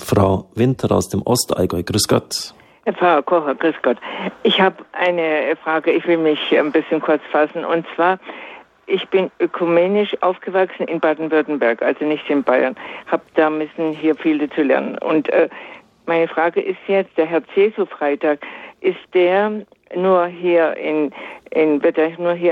Frau Winter aus dem Ostallgäu. Grüß Gott. Frau Kocher, grüß Gott. Ich habe eine Frage, ich will mich ein bisschen kurz fassen. Und zwar, ich bin ökumenisch aufgewachsen in Baden-Württemberg, also nicht in Bayern. Da müssen hier viele zu lernen. Und meine Frage ist jetzt, der Herz-Jesu-Freitag, ist der nur hier wird er nur hier